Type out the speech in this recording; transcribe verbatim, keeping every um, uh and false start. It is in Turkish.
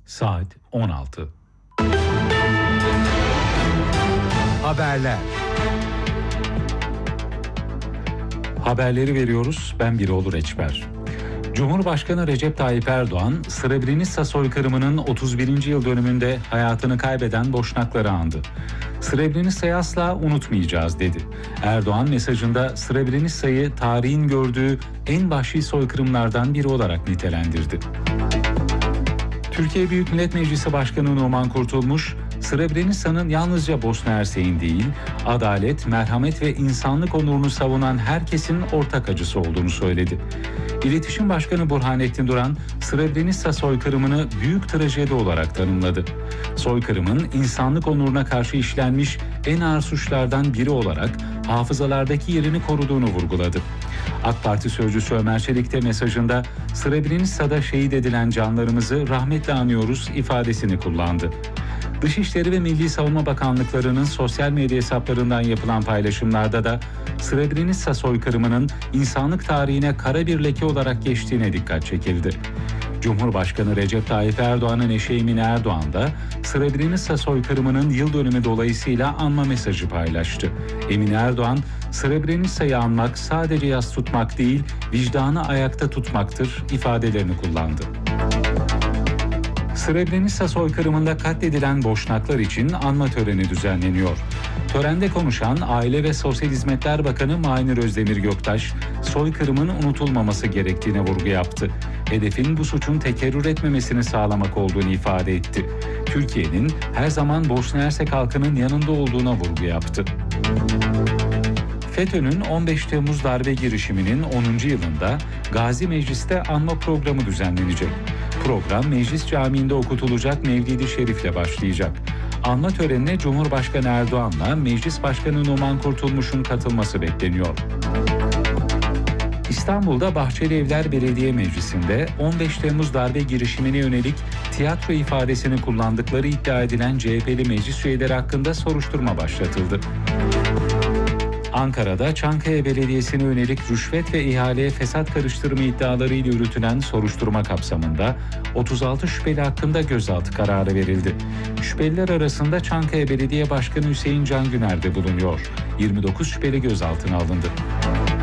Saat on altı. Haberler. Haberleri veriyoruz. Ben Birol Reçber. Cumhurbaşkanı Recep Tayyip Erdoğan, Srebrenica soykırımının otuz birinci yıl dönümünde hayatını kaybeden Boşnakları andı. Srebrenica'yı asla unutmayacağız dedi. Erdoğan mesajında Srebrenica'yı tarihin gördüğü en vahşi soykırımlardan biri olarak nitelendirdi. Türkiye Büyük Millet Meclisi Başkanı Numan Kurtulmuş, Srebrenica'nın yalnızca Bosna Hersek'in değil, adalet, merhamet ve insanlık onurunu savunan herkesin ortak acısı olduğunu söyledi. İletişim Başkanı Burhanettin Duran, Srebrenica soykırımını büyük trajedi olarak tanımladı. Soykırımın insanlık onuruna karşı işlenmiş en ağır suçlardan biri olarak hafızalardaki yerini koruduğunu vurguladı. AK Parti sözcüsü Ömer Çelik de mesajında Srebrenica'da şehit edilen canlarımızı rahmetle anıyoruz ifadesini kullandı. Dışişleri ve Milli Savunma Bakanlıklarının sosyal medya hesaplarından yapılan paylaşımlarda da Srebrenica soykırımının insanlık tarihine kara bir leke olarak geçtiğine dikkat çekildi. Cumhurbaşkanı Recep Tayyip Erdoğan'ın eşi Emine Erdoğan da Srebrenica soykırımının yıl dönümü dolayısıyla anma mesajı paylaştı. Emine Erdoğan, Srebrenica'yı anmak sadece yas tutmak değil, vicdanı ayakta tutmaktır ifadelerini kullandı. Srebrenica soykırımında katledilen Boşnaklar için anma töreni düzenleniyor. Törende konuşan Aile ve Sosyal Hizmetler Bakanı Mahinur Özdemir Göktaş, soykırımın unutulmaması gerektiğine vurgu yaptı. Hedefin bu suçun tekerrür etmemesini sağlamak olduğunu ifade etti. Türkiye'nin her zaman Bosna Hersek halkının yanında olduğuna vurgu yaptı. FETÖ'nün on beş Temmuz darbe girişiminin onuncu yılında Gazi Meclis'te anma programı düzenlenecek. Program Meclis Camii'nde okutulacak Mevlid-i Şerif'le başlayacak. Anma törenine Cumhurbaşkanı Erdoğan'la Meclis Başkanı Numan Kurtulmuş'un katılması bekleniyor. İstanbul'da Bahçeli Evler Belediye Meclisi'nde on beş Temmuz darbe girişimine yönelik tiyatro ifadesini kullandıkları iddia edilen C H P'li meclis üyeleri hakkında soruşturma başlatıldı. Ankara'da Çankaya Belediyesi'ne yönelik rüşvet ve ihaleye fesat karıştırma iddialarıyla yürütülen soruşturma kapsamında otuz altı şüpheli hakkında gözaltı kararı verildi. Şüpheliler arasında Çankaya Belediye Başkanı Hüseyin Can Güner de bulunuyor. yirmi dokuz şüpheli gözaltına alındı.